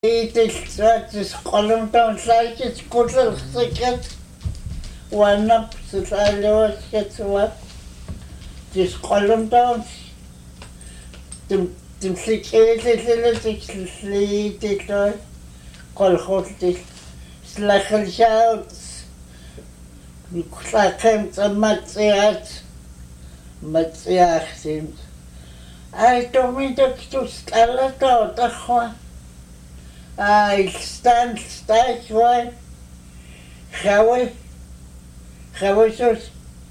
This column down like it's good little secret. One up to the gets what? This column down. The secret is little colhoted. Slacker shouts. Clackham to Matsiat. Matsiach seems. I don't mean to tell it out, that's why. I stand one. How sus?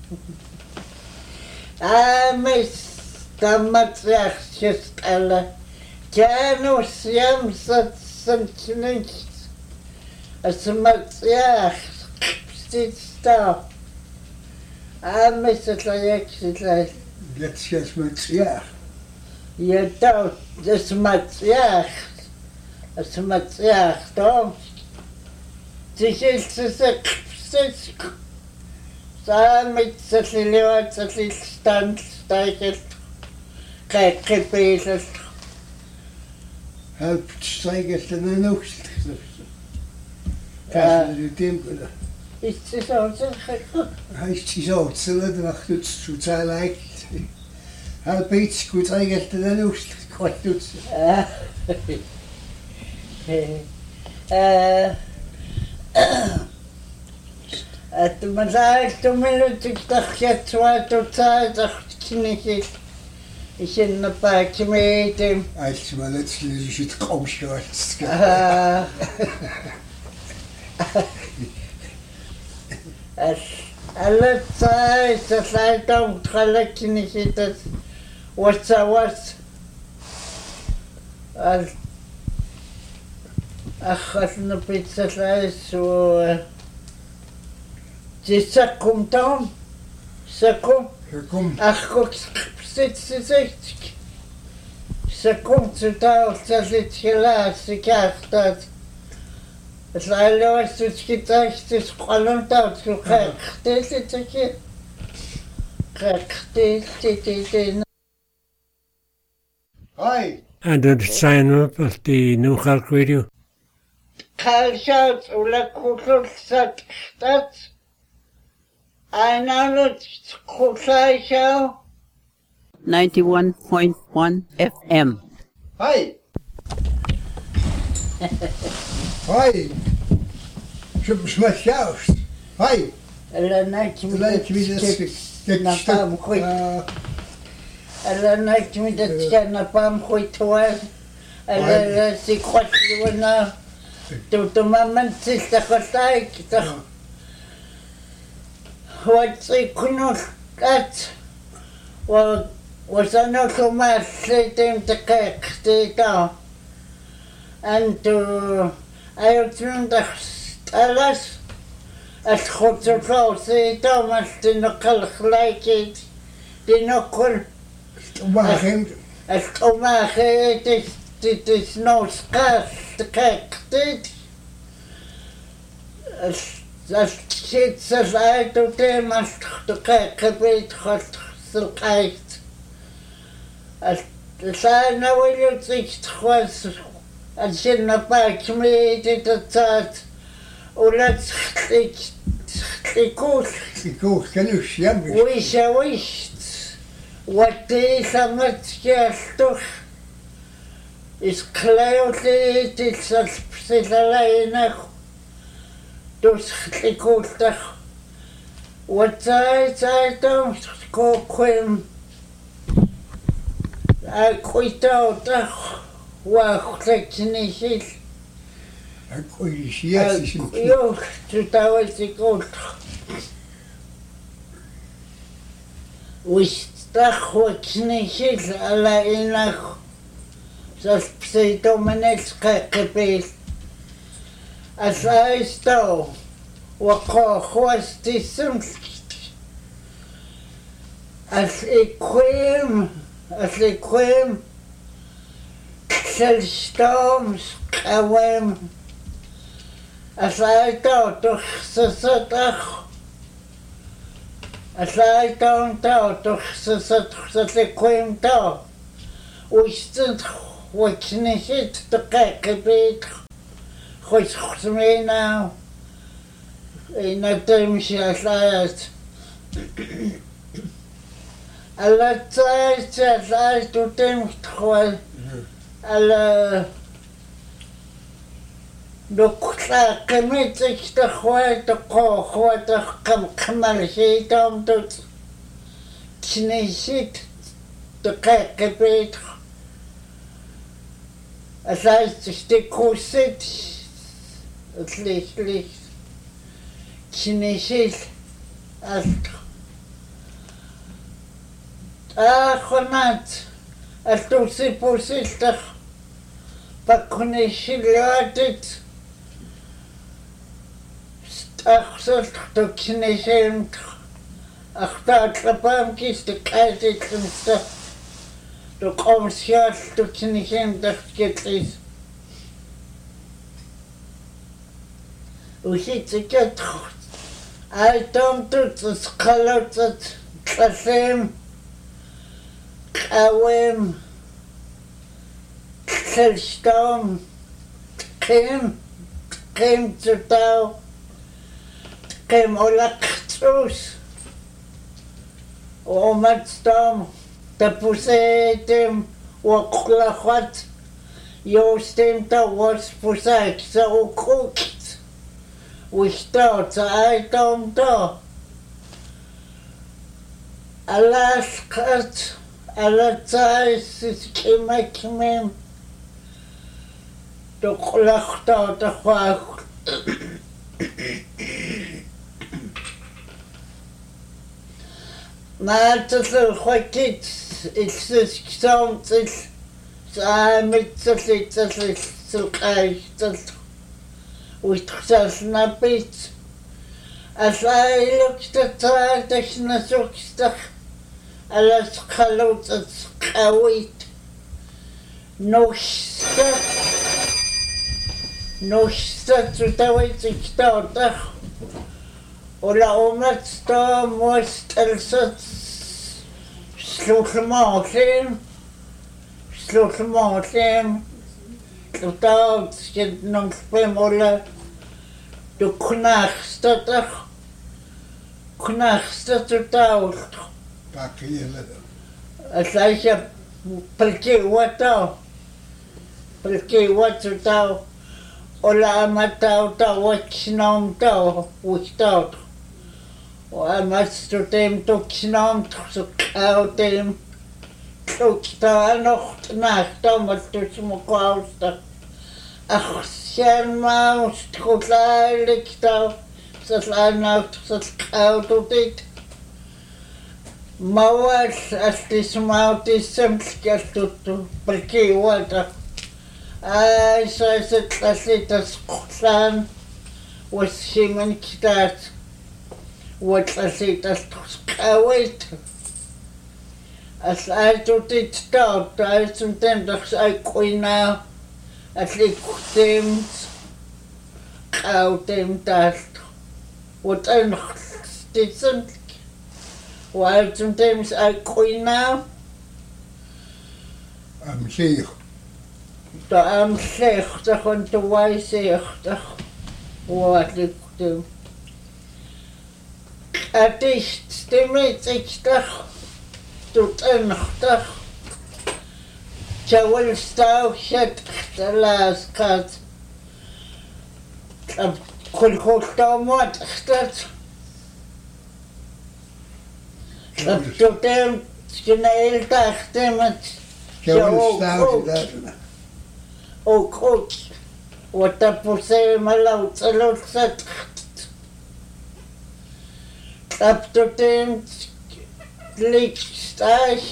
I miss the matriarch just alla. Janus yams at Santinix. As a matriarch sits down. I miss it like. Let's just matriarch. You don't, this matriarch. As a matriarch, don't. This is a sick. Mit Cecilia, Cecil stand, steigert, gebetet. Help steigert in de nocht. Krijg je de Is het zo zeg? Hij is zo, het zullen de nacht doet, zo zij lijkt. Help iets, goed steigert in de nocht, kort doet. Man sagt, ich dachte jetzt 2 dachte nicht, ich in der Park mit dem. Als mal letztlich ist es kaum schwarz. Alle Zeit, das Alter und Tralek nicht, das was. Ach, was eine Pizza so. C'est ça comme temps, ça comme. Ach, guck, sitzt. Ça kommt zu Tag, das ist gelassen, das. Es leider was du gedacht, das kann da zu kräftig. Hi. And to sign up of the New Halk Radio. Karl schaut, oder Kuckuck sagt, das. Einer Kuckuck 91.1 FM. Hi. Hi. Schmeckt aus. Hi. Eller nicht mit der Pam Hui. Eller nicht mit der Pam Hui toll. Eller sie quatschen na. Du Moment sich da gezeigt. Was ich noch hat. Was noch so mal dem der Kek da. Und I don't alles. Het goed zo groot is, Thomas, die nog gelijk is. Die nog kon. Het tomagen, dit is nog schaars te kijken. Dat zit ze uit op de maar te kijken, weet God, zo kijkt. Het zijn nou weer iets was. Als je naar buiten mee dit het ولات يكوش كانوش يمش ويشاوشت واتي سمت كاستوخ اسكلايوتي تلسل بسيطلاينخ دوس يكوشتخ واتاي دوم كوكويم اكويتاوتخ واختكنيشيل Jo, totaal is ik ook. Устах очень alleen nog. Zoals pseudomenetska geweest. Als hij stout, wat gewoon is soms. Als ik kwam, zelfs kwam. Als hij toch ze toch. Als hij toch ze kwam toch. Устах очень te kijken beter. Chwysgwsmina, un o dim sy'n llaeth. Alla taes sy'n llaeth dw dim chwel. Alla nwcla gymryd eich dy chwel dy chwel dy cymal hyd om dwt tnesid dy cegybyd. Alla eich dy cwsyd lich tnesid allt. Chwnad allt wsi bwysig dych bakkunisiliadit stachselt do kinesimt achtatlapam kis de kaitiklimsta do komsjal do kinesimt achtketlis usitsiket aitom tuts kalotsat klasem kawem Kelstom, Kim to Dow, Kim Olaktrus, Omatstom, the Pusetim, Waklahot, Yostim to was Pusek, so cooked. We start, I don't know. Alaska, Alatais is Kimakim. De klachta de gwag. Maar het is een goed iets. Het is gezond. Het is met het zo krijgt. Het wordt zelfs naar bed. Als hij lukt de taal, dat je naar zoekt. Alles gelooft het kwijt. Nog steeds. Nog steeds uit ik starter. Ola omet sta moest elset slotmaten. Totaal skit nog spemola. De knachste totaal. Pak je. Als je pelke wat totaal. Ola matau tau watchnam tau without. O matstu tem toksnam so kautem. Toksta nocht nacht matstu smokausta. Ach scherma skotlaik tau. Saslainaut saskautot. Mauas astis mautis semskastut perki wata. So is het klassie as Skotland was Simon Kidat wat klassie as Skawait as I do dit start I sometimes I koina at liquim kautem dat wat een stitsen while sometimes I koina I'm zeer. Da am slechter en te wijzechtig wat ik doe. Het is stemmetig tot eenachtig. Terwijl stout het de laatste gaat. Op kulkoostam wat dat. Dat tot een snel dacht met. Terwijl stout dat. Ook goed. Wat dat posee maar laut zet. Op tot een lichtstaag.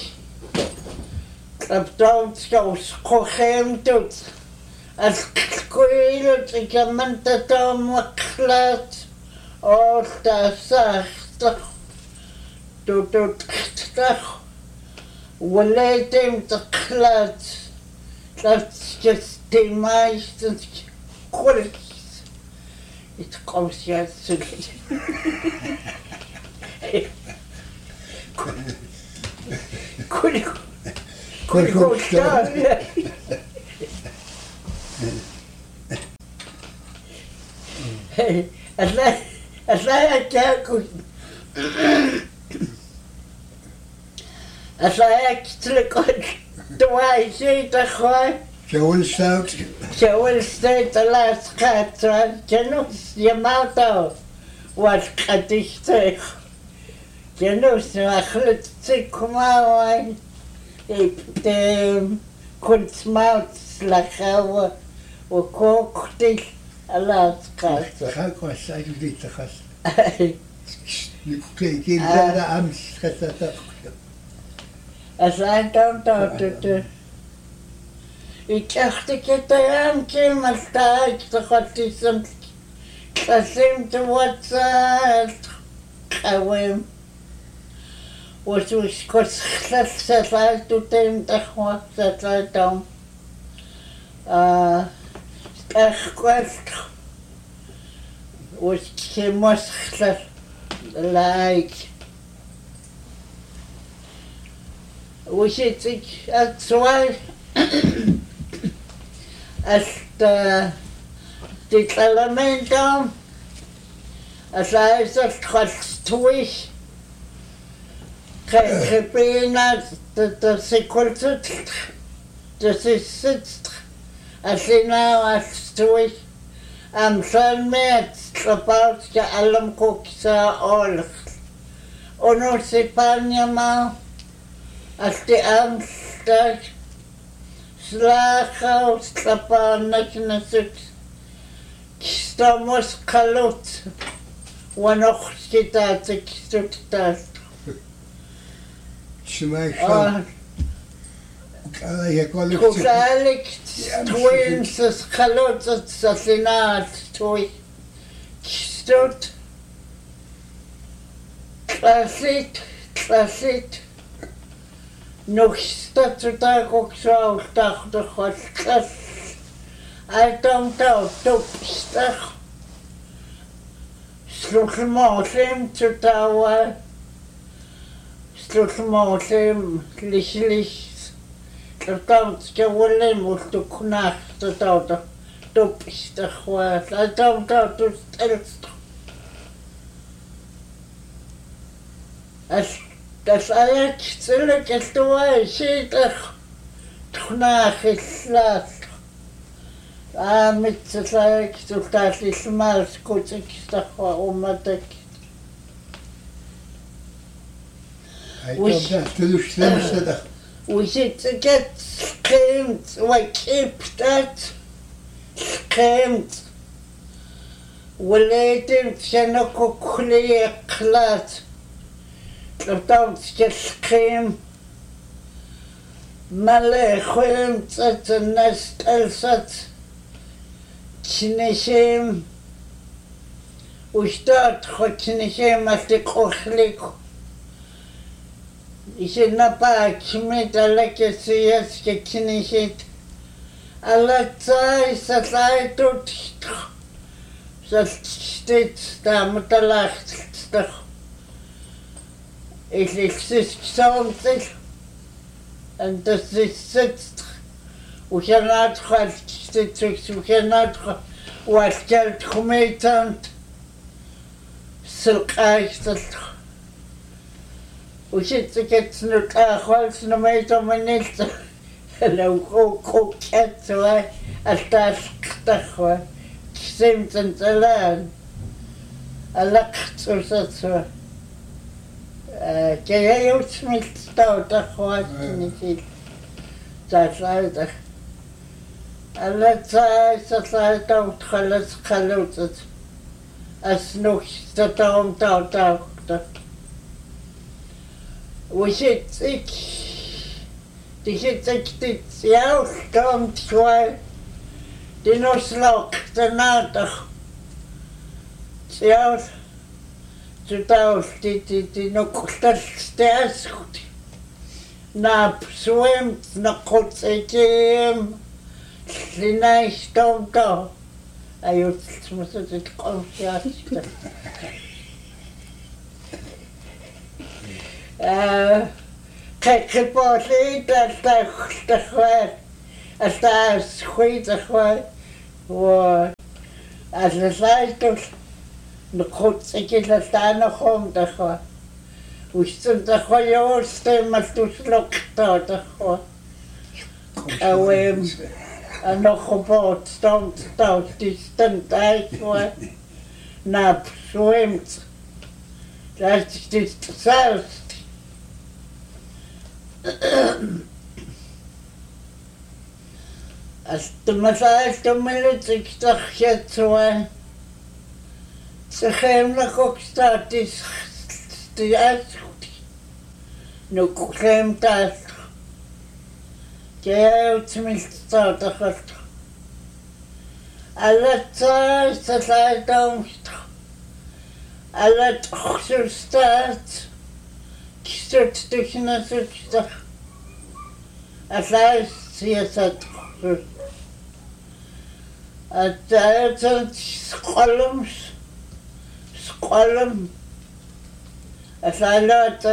Op dan zo schoon doet. Als kwijt ik heb mijn tatoe geklaard. Als dat zacht. Doet het toch. Wanneer hem te klaart. Dat is de meeste kort. Het komt juist zo. Asayakku asayaktlekot tuaisiitakhoi Sjawilstaut alaskaatsuan janus yamautau walqatixteq janus akhlutsikumauan kuntsmaut slakawa وكوكتل على سكاس خاكو سايدو دي تخاس كي لا امس خسات اسانتم توت يكختكتام كلمة تاج تخطيسم قسمت واتسات قويم وشوش كوس خلص سالتو تيم تخوا سالتهم أخوات وشي مسخلة لايك وشي تيك السؤال تتكلمين دوم أسايسة تخلصتويش خبينا تسيكولتت تسيست أسينا أستوي أمثال ميت تلباوت كألم كوكسا أولخ ونوسي بانيا ما أستي أمستك سلاخا وستلبانك نسك كستاموس قلوت ونخشي تاتك ستات شمايخا كذلك توين سخلوت سسينات توي كستوت كلاسيت نوخستات تاكوك ساو تاخد خلص أيتم تاو توبستخ سلوك الموسم تتاوى سلوك الموسم ليش Tauta wale mustu kunach tauta tupista khwas tauta tustelst as ayat selek estuwa shitach kunach islas mit selek tutas ismal skutik stakhwa umatek Ayda tulushlemsda وشتكت سقيمت وكبتت سقيمت وليت شنكو كلي قلات طلبت كسقيم مالي خويمت الناس تلست كنشيم وشتات خو كنشيم أتقو خليكو Ich nappa mit alle Kessias geknischet. Alle Zeit tut das steht da mit der Lacht doch. Ich sitzt sonst und das ist sitzt. Und ich hat sitzt ich hat was Geld kommt und silkaicht das وشتكت نتاخلت نميتو منيت لو كوكت أستاسكتخوا كسمت انتلان ألقت وسطوا كي يوسمت تاوتخوا نسيت تاسايتخ ألا تاسايتا وتخلص خلوتت أسنوش تتاوم تاوتاوتخ وشتك تشتك يا كم شوي دينوسلوك تناتخ يا تتاوش تي نقطستاسكت ناب سويمت نقطسكيم لنايش تومتو أيوة تسمسة تقوم شاشتا كيبوسي تخوات أستاس خوي تخوات Aslaaitul nuqutsikillaltaanoqum taqwa ustun taqwa yoostimmaltusloqtaa awem anoqupot stomstistan taikwa nap swimt das selbst Astmasailtumilutiktarjatsua saxeemnakoqstaatis tiasqut nuqleemtaas kayautsmiltaataqalt alatsaa salaataumst alatqsustaat kistuttusnasuksta alaas siasat Atayatan sqalam asalata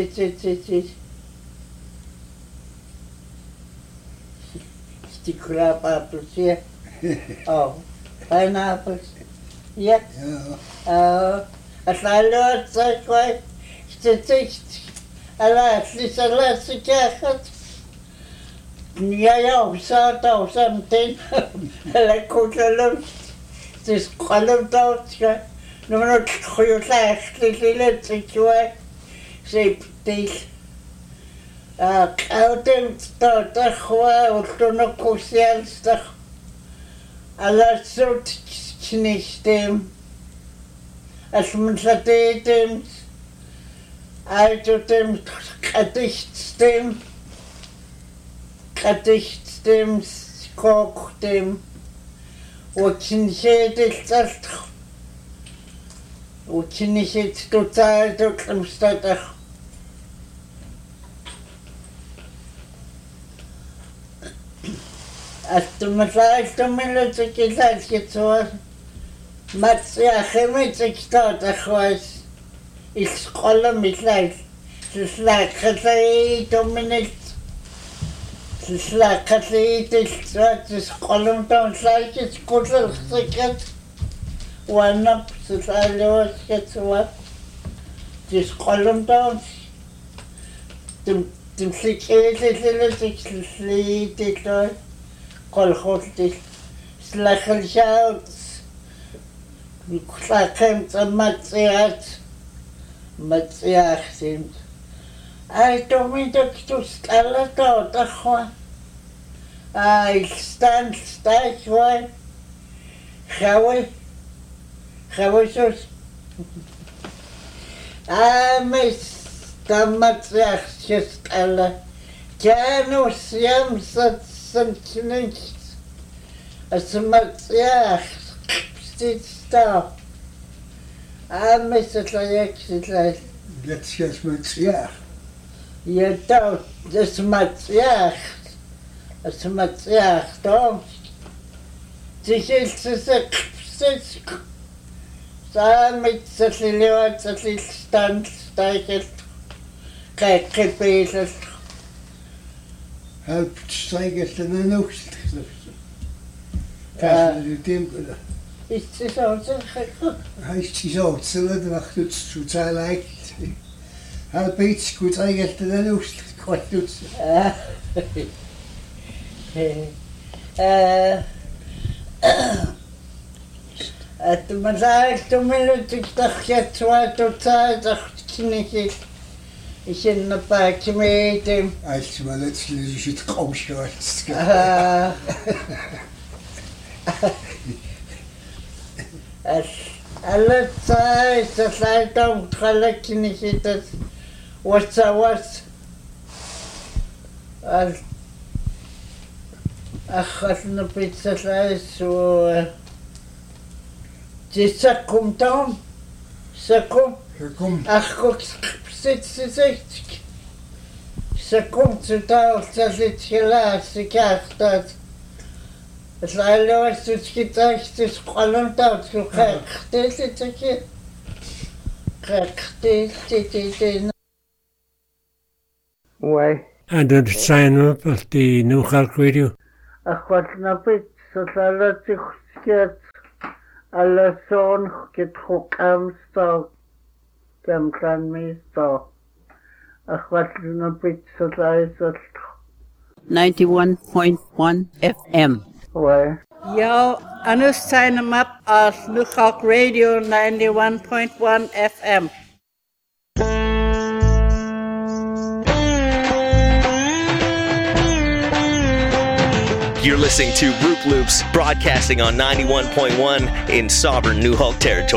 stikla apples yeah oh pineapples yeah asalata quite alas lisalasikahat Ja, saatau samtin. Lekkuutalum. Siis qalumtautska. No minut khuyulaaqlillet sikwa. Siptis. Qautem takhwa ultunuqusialsta. Alassut knistem. Asmunsatetem. Aitutem qatichtem. Qatichtem skoqtem ukinshediltalt ukinishet tutaaltuqlamstataq attumasailtumilutikilaalkitsua matsiaximitiktaataqwas isqolamillal sislaaqqasaiituminil Slakatliitilsuatis qolumtaunlaikit kullelqsikat wanap sisaluaskatsua tis qolumtaun timsikilitilitiksliitilua qolqultil slakhalshaut kullaqemtamatsiat matsiaxsim Ai tomituktus alatootaqwa ilstan staikwa Xawisus Amis tamatsiaxchistala Janus yamsat sankinix Asmatsiax Stitsta Amis atlayaksitlal Let's just matsiax Yetau desmatsiach tom Tichilsisek sisk Samit sasliliwat sasilstan staiket Kaikkipiisas Help staiket nanuxt Kasneritimkula Istisautsakakku Haistisautsala vaxtut sutalaik Halpeits kutaigeltananuust qollut attumasailtumilutiktarjatsuatutsaataqtinigil isinnapaakimiitim Alsmaletslishit qawshuatska Allatsaai saslaitaum qalakkinigitat watsawas al akhasna pitsasaissu tisakkum taum sakkum akhuk sitsitsik sakkum tsutaultsalitskilaassikaartaat Slailuassutskitaxtis qalumtautsu qaqtilitaki qaqtilititin Wai Advertising the New York Radio. Akhwatnapit sasalatikhskiat Alla son getrug am sto. Dem kan mi sto. Ach wat na pizza reisel. 91.1 FM. Why? Ja, anders sign them up as New York Radio 91.1 FM. You're listening to Roop Loops, broadcasting on 91.1 in sovereign New Hulk territory.